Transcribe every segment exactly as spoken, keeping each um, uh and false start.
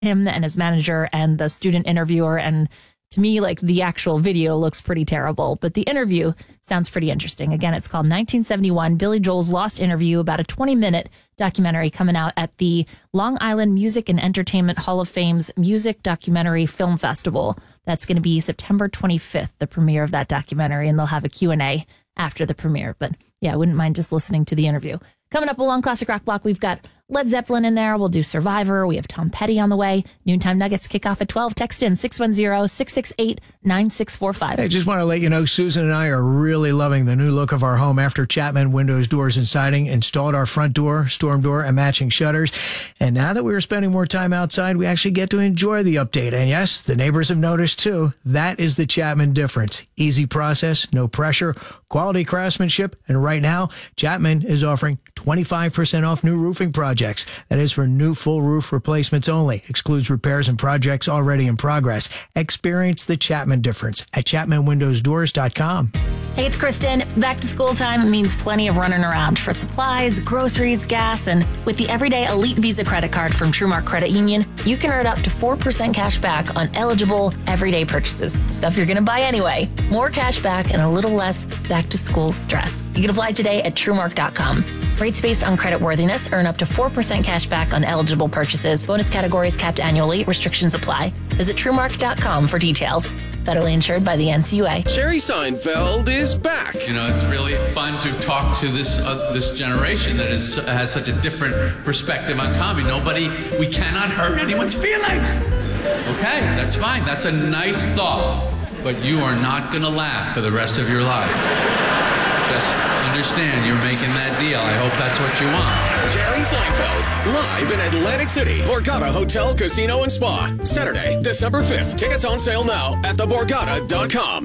him and his manager and the student interviewer. And to me, like, the actual video looks pretty terrible, but the interview sounds pretty interesting. Again, it's called nineteen seventy-one, Billy Joel's Lost Interview, about a twenty minute documentary coming out at the Long Island Music and Entertainment Hall of Fame's Music Documentary Film Festival. That's going to be September twenty-fifth, the premiere of that documentary, and they'll have a Q and A after the premiere. But yeah, I wouldn't mind just listening to the interview. Coming up along Classic Rock Block, we've got Led Zeppelin in there. We'll do Survivor. We have Tom Petty on the way. Noontime Nuggets kick off at twelve. Text in six one zero, six six eight, nine six four five. I just want to let you know, Susan and I are really loving the new look of our home after Chapman Windows, Doors, and Siding installed our front door, storm door, and matching shutters. And now that we are spending more time outside, we actually get to enjoy the update. And yes, the neighbors have noticed too. That is the Chapman difference. Easy process, no pressure, quality craftsmanship. And right now, Chapman is offering twenty-five percent off new roofing projects. That is for new full roof replacements only. Excludes repairs and projects already in progress. Experience the Chapman difference at chapman windows doors dot com. Hey, it's Kristen. Back to school time means plenty of running around for supplies, groceries, gas, and with the Everyday Elite Visa credit card from TrueMark Credit Union, you can earn up to four percent cash back on eligible everyday purchases. Stuff you're going to buy anyway. More cash back and a little less back to school stress. You can apply today at truemark dot com. Rates based on credit worthiness. Earn up to four percent cash back on eligible purchases. Bonus categories capped annually. Restrictions apply. Visit truemark dot com for details. Federally insured by the N C U A. Jerry Seinfeld is back. You know, it's really fun to talk to this uh, this generation that is has such a different perspective on comedy. Nobody, we cannot hurt anyone's feelings. Okay, that's fine. That's a nice thought. But you are not going to laugh for the rest of your life. Just understand you're making that deal. I hope that's what you want. Jerry Seinfeld, live in Atlantic City, Borgata Hotel, Casino, and Spa. Saturday, December fifth. Tickets on sale now at the borgata dot com.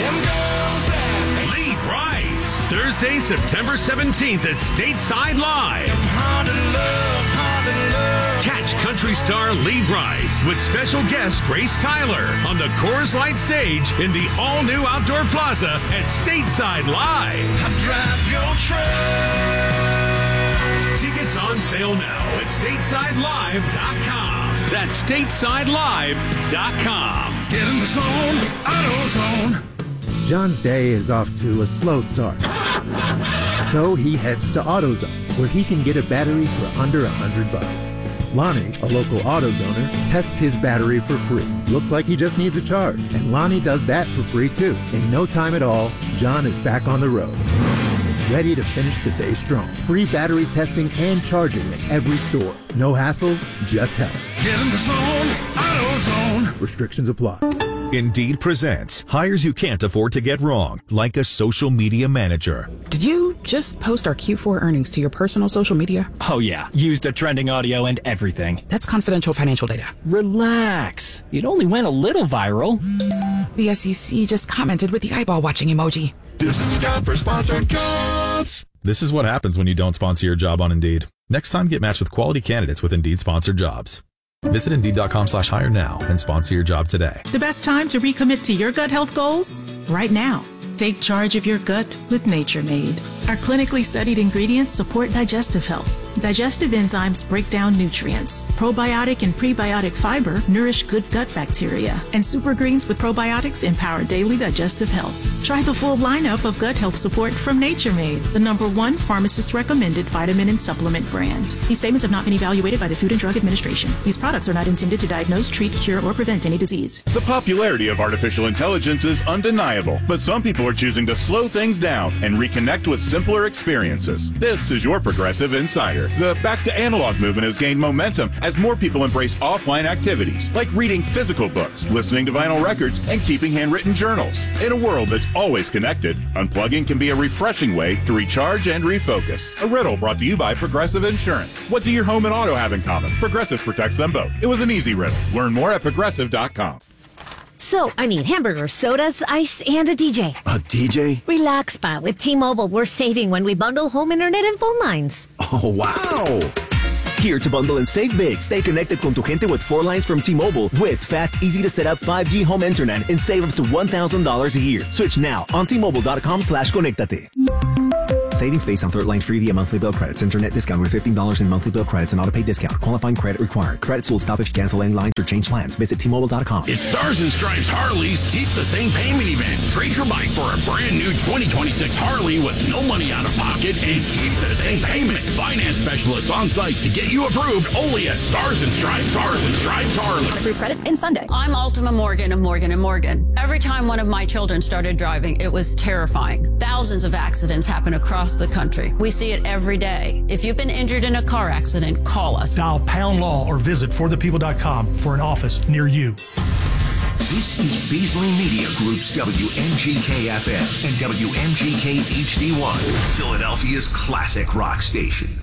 Lee Brice, Thursday, September seventeenth at Stateside Live. Catch country star Lee Brice with special guest Grace Tyler on the Coors Light stage in the all-new Outdoor Plaza at Stateside Live. Drive your truck. Tickets on sale now at stateside live dot com. That's stateside live dot com. Get in the zone, AutoZone. John's day is off to a slow start. So he heads to AutoZone, where he can get a battery for under a hundred bucks. Lonnie, a local AutoZoner, tests his battery for free. Looks like he just needs a charge, and Lonnie does that for free too. In no time at all, John is back on the road, ready to finish the day strong. Free battery testing and charging at every store. No hassles, just help. Get in the zone, AutoZone. Restrictions apply. Indeed presents hires you can't afford to get wrong, like a social media manager. Did you just post our Q four earnings to your personal social media? Oh yeah, used a trending audio and everything. That's confidential financial data. Relax. It only went a little viral. The S E C just commented with the eyeball watching emoji. This is a job for sponsored jobs. This is what happens when you don't sponsor your job on Indeed. Next time, get matched with quality candidates with Indeed sponsored jobs. Visit Indeed.com slash hire now and sponsor your job today. The best time to recommit to your gut health goals? Right now. Take charge of your gut with Nature Made. Our clinically studied ingredients support digestive health. Digestive enzymes break down nutrients. Probiotic and prebiotic fiber nourish good gut bacteria. And super greens with probiotics empower daily digestive health. Try the full lineup of gut health support from Nature Made, the number one pharmacist-recommended vitamin and supplement brand. These statements have not been evaluated by the Food and Drug Administration. These products are not intended to diagnose, treat, cure, or prevent any disease. The popularity of artificial intelligence is undeniable, but some people are choosing to slow things down and reconnect with simpler experiences. This is your Progressive Insider. The back-to-analog movement has gained momentum as more people embrace offline activities, like reading physical books, listening to vinyl records, and keeping handwritten journals. In a world that's always connected, unplugging can be a refreshing way to recharge and refocus. A riddle brought to you by Progressive Insurance. What do your home and auto have in common? Progressive protects them both. It was an easy riddle. Learn more at progressive dot com. So, I need hamburgers, sodas, ice, and a D J. A D J? Relax, Pa. With T-Mobile, we're saving when we bundle home internet and phone lines. Oh, wow! Here to bundle and save big. Stay connected con tu gente with four lines from T-Mobile with fast, easy-to-set-up five G home internet and save up to one thousand dollars a year. Switch now on T Mobile dot com slash conectate. Savings based on third line free via monthly bill credits. Internet discount with fifteen dollars in monthly bill credits and auto pay discount. Qualifying credit required. Credits will stop if you cancel any lines or change plans. Visit T Mobile dot com. It's Stars and Stripes Harley's Keep the Same Payment event. Trade your bike for a brand new twenty twenty-six Harley with no money out of pocket and keep the same payment. Finance specialists on site to get you approved only at Stars and Stripes. Stars and Stripes Harley. Approved credit in Sunday. I'm Ultima Morgan of Morgan and Morgan. Every time one of my children started driving, it was terrifying. Thousands of accidents happen across the country. We see it every day. If you've been injured in a car accident, call us. Dial pound law or visit for the people dot com for an office near you. This is Beasley Media Group's W M G K F M and W M G K H D one, Philadelphia's classic rock station.